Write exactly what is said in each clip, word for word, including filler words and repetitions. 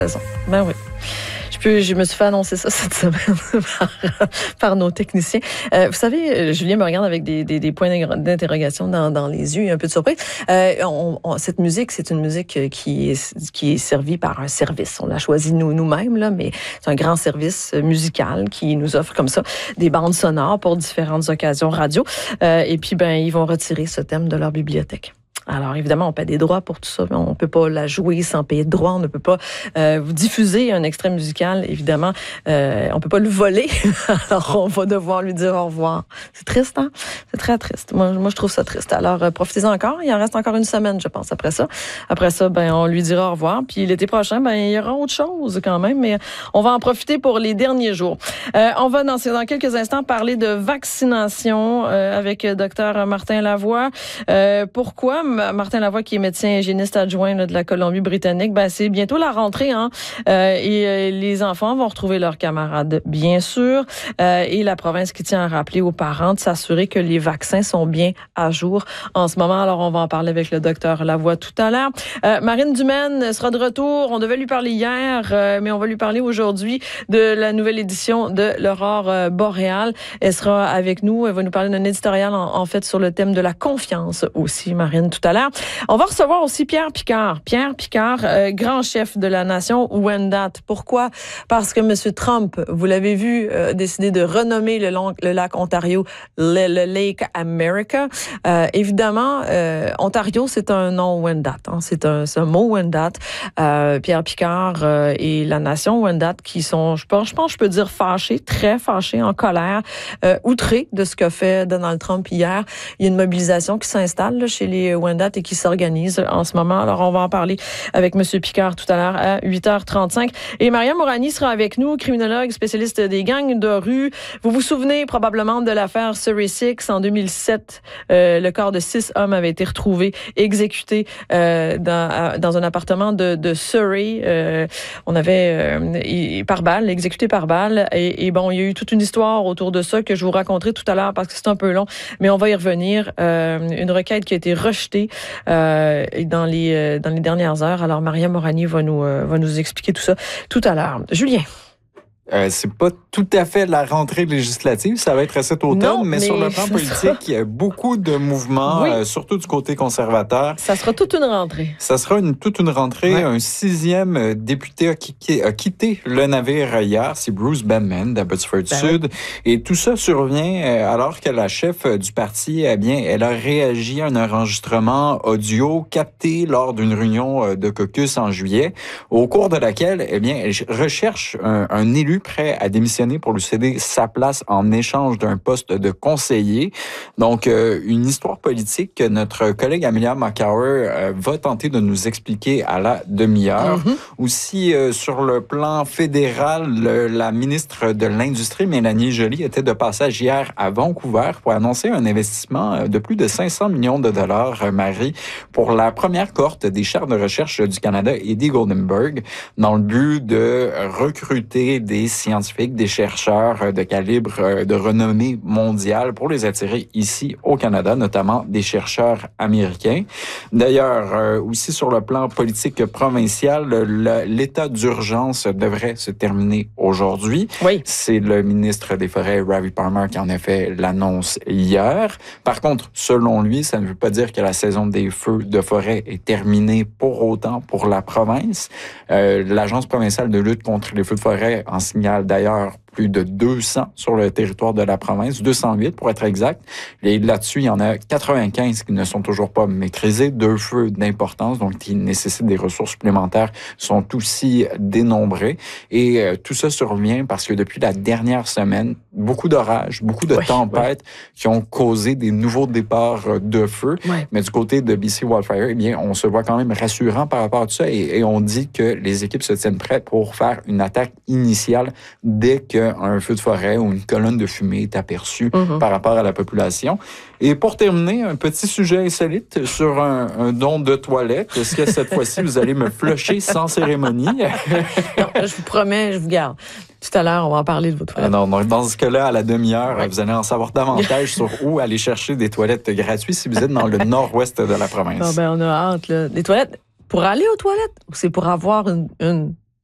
raison. Ben oui. Je, peux, je me suis fait annoncer ça cette semaine par, par nos techniciens. Euh, vous savez, Julien me regarde avec des, des, des points d'interrogation dans, dans les yeux et un peu de surprise. Euh, on, on, cette musique, c'est une musique qui est, qui est servie par un service. On l'a choisi nous, nous-mêmes, là, mais c'est un grand service musical qui nous offre comme ça des bandes sonores pour différentes occasions radio. Euh, et puis, ben, ils vont retirer ce thème de leur bibliothèque. Alors, évidemment, on paie des droits pour tout ça, mais on ne peut pas la jouer sans payer de droits. On ne peut pas euh, vous diffuser un extrait musical, évidemment. Euh, on ne peut pas le voler. Alors, on va devoir lui dire au revoir. C'est triste, hein? C'est très triste. Moi, moi je trouve ça triste. Alors, euh, profitez-en encore. Il en reste encore une semaine, je pense, après ça. Après ça, ben, on lui dira au revoir. Puis l'été prochain, ben, il y aura autre chose quand même, mais on va en profiter pour les derniers jours. Euh, on va, dans, dans quelques instants, parler de vaccination euh, avec Dr Martin Lavoie. Euh, pourquoi? Martin Lavoie, qui est médecin hygiéniste adjoint là, de la Colombie-Britannique, ben, c'est bientôt la rentrée, hein? Euh, et euh, les enfants vont retrouver leurs camarades, bien sûr. Euh, et la province qui tient à rappeler aux parents de s'assurer que les vaccins sont bien à jour en ce moment. Alors, on va en parler avec le docteur Lavoie tout à l'heure. Euh, Marine Dumaine sera de retour. On devait lui parler hier, euh, mais on va lui parler aujourd'hui de la nouvelle édition de l'Aurore euh, boréale. Elle sera avec nous. Elle va nous parler d'un éditorial, en, en fait, sur le thème de la confiance aussi, Marine, tout à l'heure. On va recevoir aussi Pierre Picard. Pierre Picard, euh, grand chef de la nation Wendat. Pourquoi? Parce que M. Trump, vous l'avez vu, a euh, décidé de renommer le, long, le lac Ontario le, le Lake America. Euh, évidemment, euh, Ontario, c'est un nom Wendat. Hein. C'est, un, c'est un mot Wendat. Euh, Pierre Picard euh, et la nation Wendat qui sont, je pense, je pense, je peux dire fâchés, très fâchés, en colère, euh, outrés de ce qu'a fait Donald Trump hier. Il y a une mobilisation qui s'installe là, chez les Wendat et qui s'organise en ce moment. Alors, on va en parler avec M. Picard tout à l'heure à huit heures trente-cinq. Et Maria Mourani sera avec nous, criminologue, spécialiste des gangs de rue. Vous vous souvenez probablement de l'affaire Surrey Six. En deux mille sept, euh, le corps de six hommes avait été retrouvé, exécuté euh, dans, dans un appartement de, de Surrey. Euh, on avait euh, par balle, exécuté par balle. Et, et bon, il y a eu toute une histoire autour de ça que je vous raconterai tout à l'heure parce que c'est un peu long, mais on va y revenir. Euh, une requête qui a été rejetée Euh, dans les euh, dans les dernières heures. Alors, Maria Mourani va nous euh, va nous expliquer tout ça tout à l'heure. Julien. Euh, c'est pas tout à fait la rentrée législative, ça va être cet automne, non, mais, mais sur le plan politique, ça. Il y a beaucoup de mouvements, oui. euh, surtout du côté conservateur. Ça sera toute une rentrée. Ça sera une, toute une rentrée. Ouais. Un sixième député a quitté, a quitté le navire hier, c'est Bruce Banman d'Abbotsford ben Sud. Oui. Et tout ça survient alors que la chef du parti, eh bien, elle a réagi à un enregistrement audio capté lors d'une réunion de caucus en juillet, au cours de laquelle, eh bien, elle recherche un, un élu prêt à démissionner pour lui céder sa place en échange d'un poste de conseiller. Donc, euh, une histoire politique que notre collègue Amelia McCower euh, va tenter de nous expliquer à la demi-heure. Mm-hmm. Aussi, euh, sur le plan fédéral, le, la ministre de l'Industrie, Mélanie Joly, était de passage hier à Vancouver pour annoncer un investissement de plus de cinq cents millions de dollars, euh, Marie, pour la première cohorte des chaires de recherche du Canada et des Goldenberg, dans le but de recruter des scientifiques, des chercheurs de calibre de renommée mondiale pour les attirer ici au Canada, notamment des chercheurs américains. D'ailleurs, euh, aussi sur le plan politique provincial, le, l'état d'urgence devrait se terminer aujourd'hui. Oui. C'est le ministre des Forêts, Ravi Palmer, qui en a fait l'annonce hier. Par contre, selon lui, ça ne veut pas dire que la saison des feux de forêt est terminée pour autant pour la province. Euh, l'Agence provinciale de lutte contre les feux de forêt en signale d'ailleurs plus de deux cents sur le territoire de la province, deux cent huit pour être exact. Et là-dessus, il y en a quatre-vingt-quinze qui ne sont toujours pas maîtrisés, deux feux d'importance, donc qui nécessitent des ressources supplémentaires, sont aussi dénombrés. Et euh, tout ça survient parce que depuis la dernière semaine, beaucoup d'orages, beaucoup de oui, tempêtes oui. qui ont causé des nouveaux départs de feu. Oui. Mais du côté de B C Wildfire, eh bien, on se voit quand même rassurant par rapport à tout ça et, et on dit que les équipes se tiennent prêtes pour faire une attaque initiale dès que un feu de forêt ou une colonne de fumée est aperçue mm-hmm. par rapport à la population. Et pour terminer, un petit sujet insolite sur un, un don de toilette. Est-ce que cette fois-ci, vous allez me flusher sans cérémonie? Non, je vous promets, je vous garde. Tout à l'heure, on va en parler de vos toilettes. Ah non, donc dans ce cas-là, à la demi-heure, oui. vous allez en savoir davantage sur où aller chercher des toilettes gratuites si vous êtes dans le nord-ouest de la province. Ah ben, on a hâte, là. Des toilettes pour aller aux toilettes ou c'est pour avoir une... une...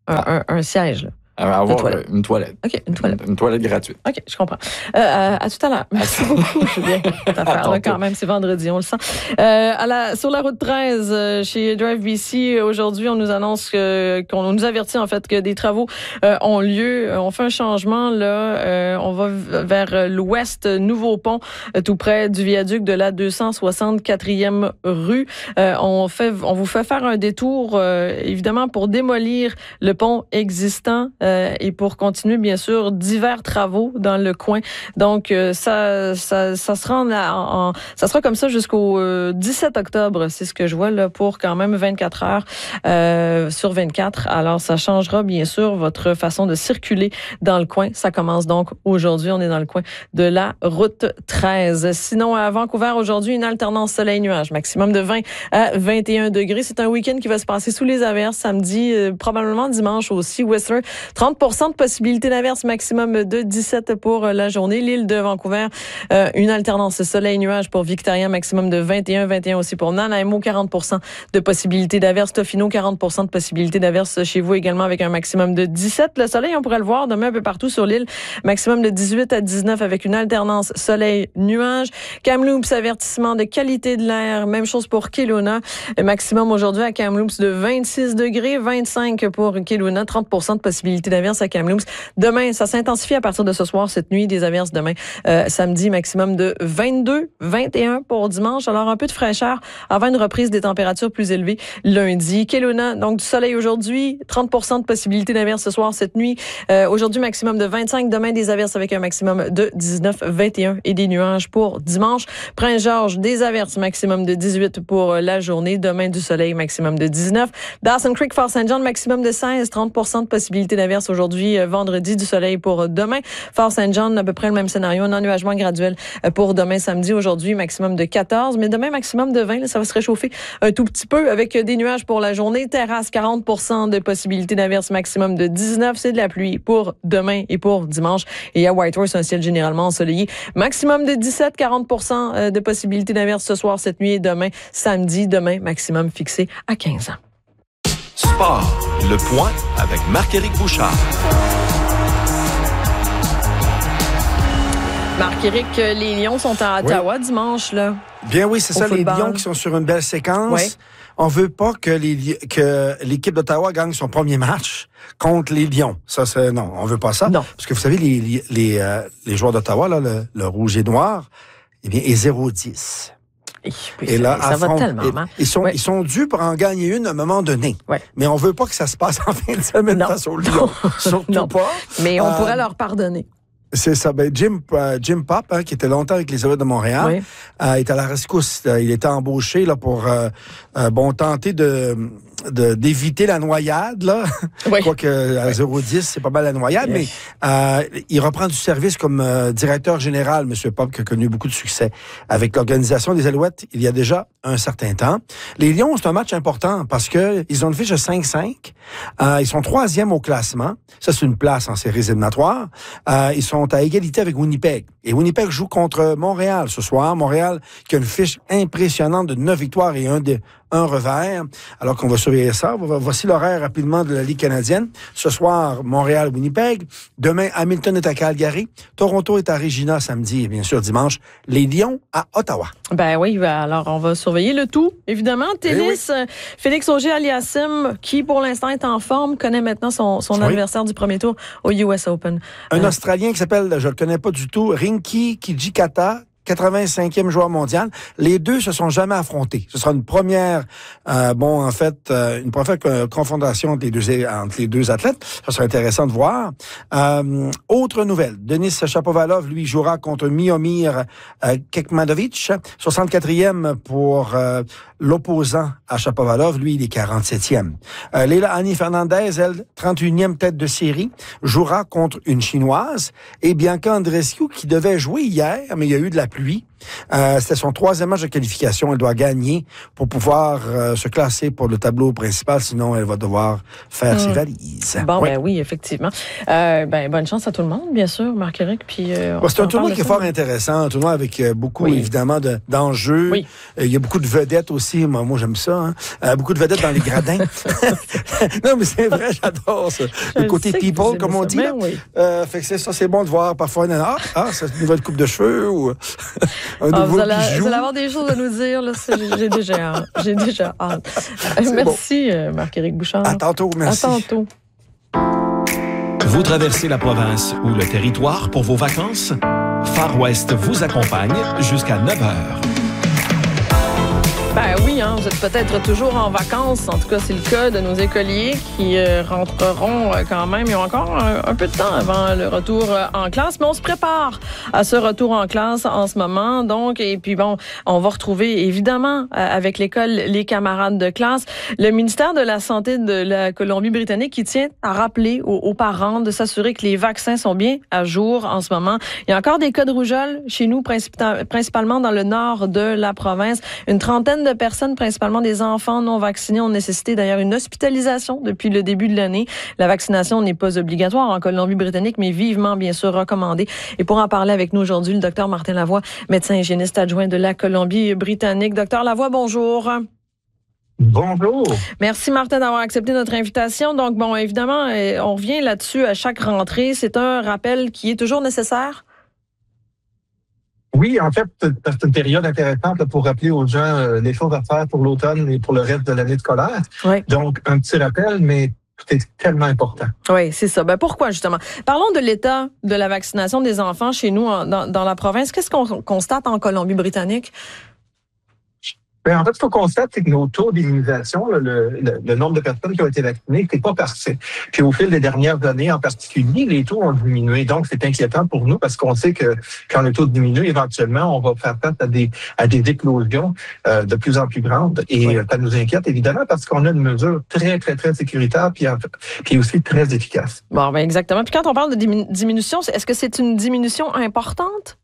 un, Ah. un, un siège, là. Avoir Une toilette. une toilette. OK, une toilette. Une, une toilette gratuite. OK, je comprends. Euh, à, à tout à l'heure. Merci beaucoup, Julien. Cette affaire-là, quand même, c'est vendredi, on le sent. Euh, à la, sur la route treize, euh, chez Drive B C, aujourd'hui, on nous annonce que, qu'on nous avertit, en fait, que des travaux euh, ont lieu. On fait un changement, là. Euh, on va vers l'ouest, Nouveau Pont, euh, tout près du viaduc de la deux cent soixante-quatrième rue. Euh, on fait, on vous fait faire un détour, euh, évidemment, pour démolir le pont existant. Euh, et pour continuer, bien sûr, divers travaux dans le coin. Donc, euh, ça, ça, ça se rend là, en, en, ça sera comme ça jusqu'au euh, dix-sept octobre. C'est ce que je vois là pour quand même vingt-quatre heures euh, sur vingt-quatre. Alors, ça changera bien sûr votre façon de circuler dans le coin. Ça commence donc aujourd'hui. On est dans le coin de la route treize. Sinon, à Vancouver, aujourd'hui, une alternance soleil-nuage. Maximum de vingt à vingt et un degrés. C'est un week-end qui va se passer sous les averses. Samedi, euh, probablement dimanche aussi. Whistler, trente pour cent de possibilité d'averse, maximum de dix-sept pour la journée. L'île de Vancouver, euh, une alternance soleil-nuage pour Victoria, maximum de vingt et un, vingt et un aussi pour Nanaimo, quarante pour cent de possibilité d'averse. Tofino, quarante pour cent de possibilité d'averse chez vous également avec un maximum de dix-sept. Le soleil, on pourrait le voir demain un peu partout sur l'île, maximum de dix-huit à dix-neuf avec une alternance soleil-nuage. Kamloops, avertissement de qualité de l'air, même chose pour Kelowna. Maximum aujourd'hui à Kamloops de vingt-six degrés, vingt-cinq pour Kelowna, trente pour cent de possibilité d'averse à Kamloops. Demain, ça s'intensifie à partir de ce soir, cette nuit, des averses demain. Euh, samedi, maximum de vingt-deux, vingt et un pour dimanche. Alors, un peu de fraîcheur avant une reprise des températures plus élevées lundi. Kelowna, donc du soleil aujourd'hui, trente pour cent de possibilité d'averse ce soir, cette nuit. Euh, aujourd'hui, maximum de vingt-cinq. Demain, des averses avec un maximum de dix-neuf, vingt et un et des nuages pour dimanche. Prince-Georges, des averses, maximum de dix-huit pour la journée. Demain, du soleil, maximum de dix-neuf. Dawson Creek, Fort Saint John, maximum de seize, trente pour cent de possibilité d'averse aujourd'hui, vendredi, du soleil pour demain. Fort Saint John, à peu près le même scénario, un ennuagement graduel pour demain samedi. Aujourd'hui, maximum de quatorze, mais demain, maximum de vingt. Là, ça va se réchauffer un tout petit peu avec des nuages pour la journée. Terrasse, quarante pour cent de possibilité d'averse, maximum de dix-neuf. C'est de la pluie pour demain et pour dimanche. Et à Whitehorse, un ciel généralement ensoleillé. Maximum de dix-sept, quarante pour cent de possibilité d'averse ce soir, cette nuit et demain, samedi. Demain, maximum fixé à quinze ans. Sport, le point avec Marc-Éric Bouchard. Marc-Éric, les Lions sont à Ottawa oui. dimanche, là. Bien oui, c'est ça, football. Les Lions qui sont sur une belle séquence. Oui. On veut pas que, les, que l'équipe d'Ottawa gagne son premier match contre les Lions. Ça, c'est non, on veut pas ça. Non. Parce que vous savez, les, les, les, euh, les joueurs d'Ottawa, là, le, le rouge et noir, eh bien, est zéro dix. Et, et là, ça affront, va tellement et, mal. Ils sont, ouais. ils sont dus pour en gagner une à un moment donné. Ouais. Mais on veut pas que ça se passe en fin de semaine face aux Lions. Surtout non. pas. Mais on euh, pourrait leur pardonner. C'est ça. Ben, Jim, euh, Jim Pop, hein, qui était longtemps avec les Alouettes de Montréal, oui. euh, est à la rescousse. Il était embauché là pour euh, euh, bon tenter de, de d'éviter la noyade. Là. Oui. Quoique à zéro dix, c'est pas mal la noyade, yes. mais euh, il reprend du service comme euh, directeur général, M. Pop, qui a connu beaucoup de succès avec l'organisation des Alouettes il y a déjà un certain temps. Les Lions, c'est un match important parce que ils ont une fiche de cinq cinq. Euh, ils sont troisième au classement. Ça, c'est une place en séries éliminatoires. Euh, ils sont à égalité avec Winnipeg. Et Winnipeg joue contre Montréal ce soir. Montréal qui a une fiche impressionnante de neuf victoires et un, de, un revers. Alors qu'on va surveiller ça. Voici l'horaire rapidement de la Ligue canadienne. Ce soir, Montréal-Winnipeg. Demain, Hamilton est à Calgary. Toronto est à Regina samedi et bien sûr dimanche. Les Lions à Ottawa. Ben oui, alors on va surveiller le tout. Évidemment, tennis, oui. Félix Auger-Aliassime, qui pour l'instant est en forme, connaît maintenant son, son oui. adversaire du premier tour au U S Open. Un euh, Australien qui s'appelle, je le connais pas du tout, Rinky Kijikata, quatre-vingt-cinquième joueur mondial. Les deux se sont jamais affrontés. Ce sera une première, euh, bon, en fait, euh, une première confrontation entre les deux, entre les deux athlètes. Ça sera intéressant de voir. Euh, autre nouvelle. Denis Shapovalov, lui, jouera contre Miomir euh, Kekmanovic, soixante-quatrième pour euh, l'opposant à Shapovalov. Lui, il est quarante-septième. Euh, Leila Annie Fernandez, elle, trente-et-unième tête de série, jouera contre une Chinoise. Et Bianca Andreescu, qui devait jouer hier, mais il y a eu de la pluie. lui. Euh, c'était son troisième match de qualification. Elle doit gagner pour pouvoir euh, se classer pour le tableau principal. Sinon, elle va devoir faire mmh. ses valises. Bon, oui. ben oui, effectivement. Euh, ben, bonne chance à tout le monde, bien sûr, Marc-Éric. Puis, euh, bon, c'est un tournoi qui est fort intéressant. Un tournoi avec euh, beaucoup, oui. évidemment, de, d'enjeux. Oui. Euh, il y a beaucoup de vedettes aussi. Moi, moi j'aime ça. Hein. Euh, beaucoup de vedettes dans les gradins. Non, mais c'est vrai, j'adore ça. Je le côté people, comme on dit. Oui. Euh, fait que c'est ça, c'est bon de voir parfois une, ah, ah, c'est une nouvelle coupe de cheveux ou un ah, nouveau vous, allez, bijou. Vous allez avoir des choses à nous dire. Là, j'ai déjà hâte. J'ai déjà hâte. Merci, bon. Marc-Éric Bouchard. À tantôt, merci. À tantôt. Vous traversez la province ou le territoire pour vos vacances? Far West vous accompagne jusqu'à neuf heures. Ben oui, hein, vous êtes peut-être toujours en vacances. En tout cas, c'est le cas de nos écoliers qui euh, rentreront euh, quand même. Ils ont encore un, un peu de temps avant le retour euh, en classe. Mais on se prépare à ce retour en classe en ce moment. Donc, et puis bon, on va retrouver évidemment euh, avec l'école les camarades de classe. Le ministère de la Santé de la Colombie-Britannique qui tient à rappeler aux, aux parents de s'assurer que les vaccins sont bien à jour en ce moment. Il y a encore des cas de rougeole chez nous, principalement dans le nord de la province. Une trentaine de personnes, principalement des enfants non vaccinés, ont nécessité d'ailleurs une hospitalisation depuis le début de l'année. La vaccination n'est pas obligatoire en Colombie-Britannique, mais vivement, bien sûr, recommandée. Et pour en parler avec nous aujourd'hui, le docteur Martin Lavoie, médecin hygiéniste adjoint de la Colombie-Britannique. Docteur Lavoie, bonjour. Bonjour. Merci, Martin, d'avoir accepté notre invitation. Donc, bon, évidemment, on revient là-dessus à chaque rentrée. C'est un rappel qui est toujours nécessaire? Oui, en fait, c'est une période intéressante là, pour rappeler aux gens euh, les choses à faire pour l'automne et pour le reste de l'année scolaire. Oui. Donc, un petit rappel, mais c'est tellement important. Oui, c'est ça. Ben pourquoi, justement? Parlons de l'état de la vaccination des enfants chez nous, en, dans, dans la province. Qu'est-ce qu'on constate en Colombie-Britannique? Bien, en fait, ce qu'on constate, c'est que nos taux d'immunisation, le, le, le nombre de personnes qui ont été vaccinées, c'est pas parfait. Puis au fil des dernières années, en particulier, les taux ont diminué. Donc, c'est inquiétant pour nous parce qu'on sait que quand le taux diminue, éventuellement, on va faire face à des à des éclosions euh, de plus en plus grandes. Et oui. Ça nous inquiète, évidemment, parce qu'on a une mesure très, très, très sécuritaire puis, en fait, puis aussi très efficace. Bon, ben exactement. Puis quand on parle de diminution, est-ce que c'est une diminution importante?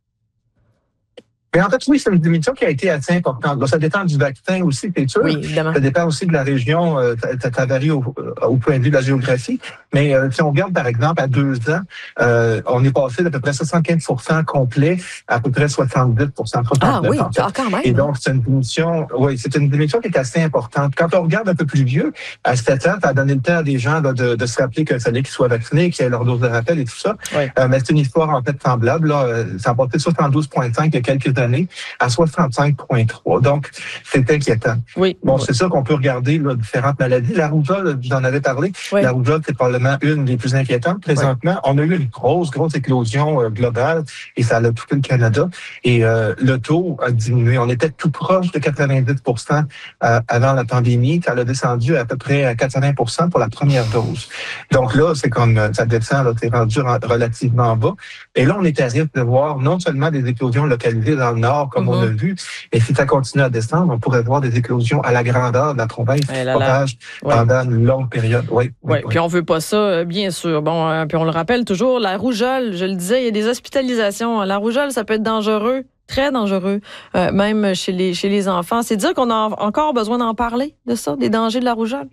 Mais en fait, oui, c'est une diminution qui a été assez importante. Là, ça dépend du vaccin aussi, c'est sûr. Oui, évidemment. Ça dépend aussi de la région. Euh, ça, ça varie au, au point de vue de la géographie. Mais euh, si on regarde, par exemple, à deux ans, euh, on est passé d'à peu près soixante-quinze pour cent complet à à peu près soixante-dix pour cent. Ah oui, en fait. Quand même. Et donc, c'est une diminution, oui, c'est une diminution qui est assez importante. Quand on regarde un peu plus vieux, à sept ans, ça a donné le temps à des gens là, de, de se rappeler qu'il fallait qu'ils soient vaccinés, qu'ils aient leur dose de rappel et tout ça. Oui. Euh, mais c'est une histoire, en fait, semblable. Là. Ça a passé soixante-douze virgule cinq il y a quelques années à soixante-cinq virgule trois. Donc, c'est inquiétant. Oui. Bon, oui. c'est sûr qu'on peut regarder là, différentes maladies. La rougeole, vous en avez parlé. Oui. La rougeole, c'est probablement une des plus inquiétantes. Présentement, oui. on a eu une grosse, grosse éclosion euh, globale et ça a touché le Canada. Et euh, le taux a diminué. On était tout proche de quatre-vingt-dix pour cent euh, avant la pandémie. Ça a descendu à peu près à quatre-vingts pour cent pour la première dose. Donc là, c'est comme ça descend, là, c'est rendu relativement bas. Et là, on est à risque de voir non seulement des éclosions localisées dans le nord, comme mm-hmm. on a vu, mais si ça continue à descendre, on pourrait voir des éclosions à la grandeur de la province hey là là. Ouais. pendant une longue période. Oui, oui, oui, puis on veut pas ça, bien sûr. Bon, euh, puis on le rappelle toujours, la rougeole, je le disais, il y a des hospitalisations. La rougeole, ça peut être dangereux, très dangereux, euh, même chez les, chez les enfants. C'est dire qu'on a encore besoin d'en parler, de ça, des dangers de la rougeole?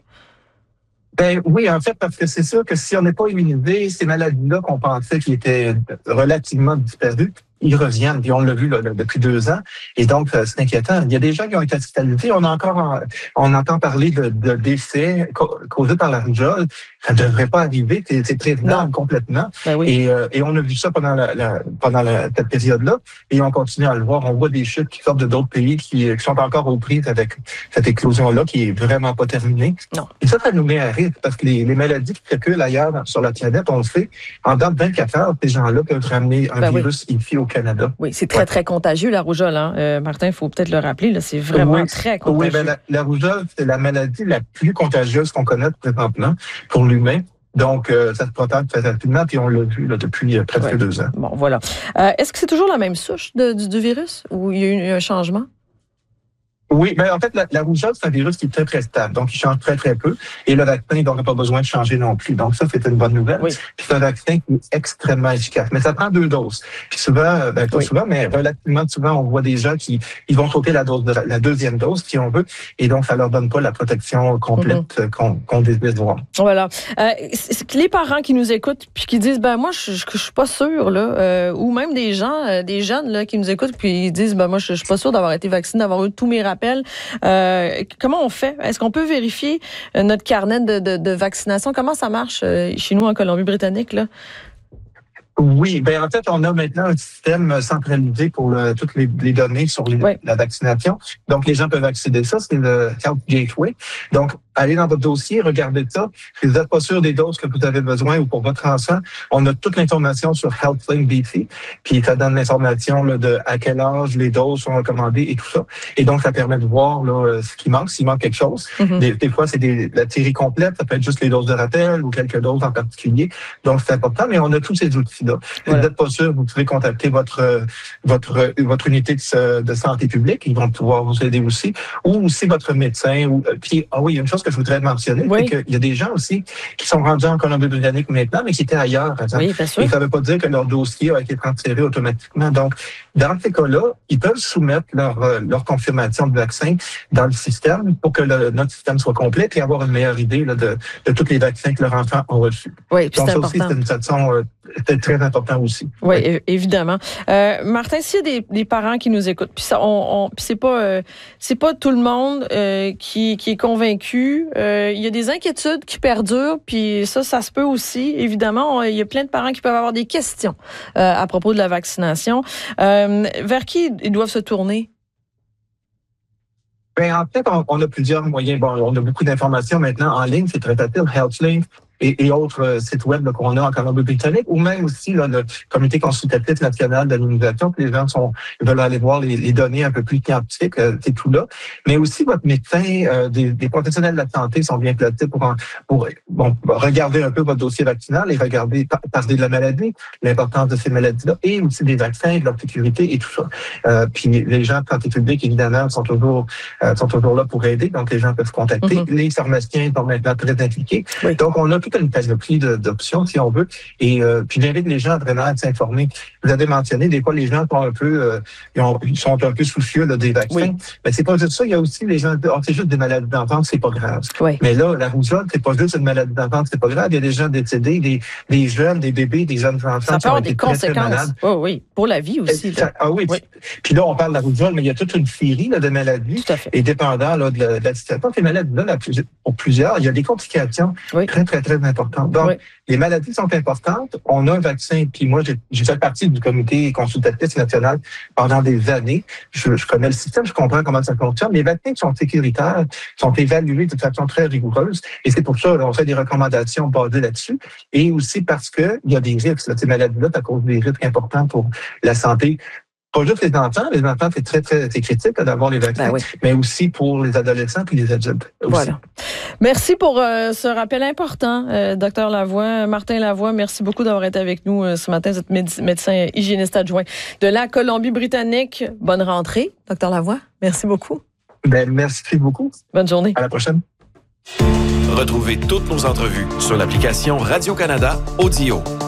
Ben oui, en fait, parce que c'est sûr que si on n'est pas immunisé, ces maladies-là qu'on pensait qui étaient relativement disparues, ils reviennent, puis on l'a vu là, depuis deux ans, et donc c'est inquiétant. Il y a des gens qui ont été hospitalisés, on a encore, on entend parler de, de décès causés par la rougeole. Ça ne devrait pas arriver, c'est, c'est prévenable complètement. Ben oui. Et, euh, et on a vu ça pendant la, la pendant la, cette période-là, et on continue à le voir. On voit des chutes qui sortent de d'autres pays qui, qui sont encore aux prises avec cette éclosion-là, qui est vraiment pas terminée. Non. Et ça, ça nous met à risque, parce que les, les maladies qui circulent ailleurs sur la planète, on le sait, en dans vingt-quatre heures, ces gens-là peuvent ramener un ben virus oui. ici au Canada. Oui, c'est très, ouais. très contagieux, la rougeole. Hein? Euh, Martin, il faut peut-être le rappeler, là, c'est vraiment oui. très contagieux. Oui, ben la, la rougeole, c'est la maladie la plus contagieuse qu'on connaît présentement pour l'humain. Donc, euh, ça se protège très rapidement, puis on l'a vu là, depuis euh, presque ouais. deux ans. Bon, voilà. Euh, est-ce que c'est toujours la même souche de, du, du virus ou il y a eu un changement? Oui, mais en fait, la, la rougeole, c'est un virus qui est très, très stable. Donc, il change très, très peu. Et le vaccin, il n'aurait pas besoin de changer non plus. Donc, ça, c'est une bonne nouvelle. Oui. Puis, c'est un vaccin qui est extrêmement efficace. Mais ça prend deux doses. Puis souvent, ben, pas oui. souvent, mais relativement souvent, on voit des gens qui ils vont sauter la dose de la, la deuxième dose, si on veut. Et donc, ça leur donne pas la protection complète mm-hmm. qu'on, qu'on désire voir. Voilà. Euh, c'est, les parents qui nous écoutent puis qui disent, ben moi, je, je, je suis pas sûr, là, euh, ou même des gens, euh, des jeunes, là, qui nous écoutent puis ils disent, ben moi, je, je suis pas sûr d'avoir été vacciné, d'avoir eu tous mes rappels. Euh, comment on fait? Est-ce qu'on peut vérifier euh, notre carnet de, de, de vaccination? Comment ça marche euh, chez nous en Colombie-Britannique, là? Oui, ben en fait, on a maintenant un système centralisé pour le, toutes les, les données sur les, oui. la vaccination. Donc, les gens peuvent accéder à ça. C'est le Health Gateway. Donc, allez dans votre dossier, regardez ça. Si vous n'êtes pas sûr des doses que vous avez besoin ou pour votre enfant, on a toute l'information sur HealthLink B C. Puis, ça donne l'information là, de à quel âge les doses sont recommandées et tout ça. Et donc, ça permet de voir là, ce qui manque, s'il manque quelque chose. Mm-hmm. Des, des fois, c'est des, la série complète. Ça peut être juste les doses de rappel ou quelques doses en particulier. Donc, c'est important. Mais on a tous ces outils-là. Si voilà. vous n'êtes pas sûr, vous pouvez contacter votre votre votre unité de, de santé publique. Ils vont pouvoir vous aider aussi. Ou aussi votre médecin. Ou, puis, ah oui, il y a une chose que je voudrais mentionner, oui. c'est qu'il y a des gens aussi qui sont rendus en Colombie-Britannique maintenant, mais qui étaient ailleurs. Oui, bien sûr. Et ça ne veut pas dire que leur dossier a été transféré automatiquement. Donc, dans ces cas-là, ils peuvent soumettre leur, leur confirmation de vaccin dans le système pour que le, notre système soit complet et avoir une meilleure idée là, de, de tous les vaccins que leurs enfants ont reçus. Oui, puis donc, c'est ça important. aussi, c'est une façon euh, c'est très important aussi. Oui, oui. évidemment. Euh, Martin, s'il y a des, des parents qui nous écoutent, puis ça, on, on puis c'est pas, euh, c'est pas tout le monde euh, qui, qui est convaincu. Euh, il y a des inquiétudes qui perdurent, puis ça, ça se peut aussi. Évidemment, on, il y a plein de parents qui peuvent avoir des questions euh, à propos de la vaccination. Euh, vers qui ils doivent se tourner? Ben, en fait, on, on a plusieurs moyens. Bon, on a beaucoup d'informations maintenant en ligne, c'est très facile. HealthLink. Et, et autres euh, sites web là, qu'on a en Colombie-Britannique, ou même aussi là, le Comité consultatif national de l'immunisation, que les gens sont, veulent aller voir les, les données un peu plus scientifiques, euh, c'est tout là. Mais aussi, votre médecin, euh, des, des professionnels de la santé sont bien placés pour, en, pour bon, regarder un peu votre dossier vaccinal et regarder, parler de la maladie, l'importance de ces maladies-là, et aussi des vaccins, de leur sécurité et tout ça. Euh, puis les gens de santé publique, évidemment, sont toujours, euh, sont toujours là pour aider, donc les gens peuvent se contacter. Mm-hmm. Les pharmaciens sont maintenant très impliqués. Oui. Donc, on a tout une panoplie d'options, si on veut. Et euh, puis j'invite les gens vraiment à s'informer. Vous avez mentionné, des fois, les gens sont un peu, euh, ils, ont, ils sont un peu soucieux là, des vaccins. Oui. Mais c'est pas juste ça. Il y a aussi les gens, oh, c'est juste des maladies d'enfance, c'est pas grave. Oui. Mais là, la rougeole, c'est pas juste une maladie d'enfance, c'est pas grave. Il y a des gens décédés, des, des jeunes, des bébés, des jeunes enfants ça qui ont été des très, conséquences. très malades. Oh, oui, pour la vie aussi. Ça, ah oui. oui. Puis là, on parle de la rougeole, mais il y a toute une série là, de maladies. Tout à fait. Et dépendant là, de, la, de la situation, ces maladies-là, pour plusieurs, il y a des complications oui. très, très, très importantes. Donc, oui. les maladies sont importantes. On a un vaccin, puis moi, j'ai, j'ai fait partie du comité consultatif national pendant des années. Je, je connais le système, je comprends comment ça fonctionne. Les vaccins sont sécuritaires, sont évalués de façon très rigoureuse, et c'est pour ça qu'on fait des recommandations basées là-dessus. Et aussi parce que il y a des risques. Là, ces maladies-là, à cause des risques importants pour la santé. Pas juste les enfants, les enfants, c'est très, très c'est critique là, d'avoir les vaccins, ben oui. mais aussi pour les adolescents et les adultes. Aussi. Voilà. Merci pour euh, ce rappel important, euh, docteur Lavoie. Martin Lavoie, merci beaucoup d'avoir été avec nous euh, ce matin. Vous êtes méde- médecin hygiéniste adjoint de la Colombie-Britannique. Bonne rentrée, docteur Lavoie. Merci beaucoup. Ben, merci beaucoup. Bonne journée. À la prochaine. Retrouvez toutes nos entrevues sur l'application Radio-Canada Audio.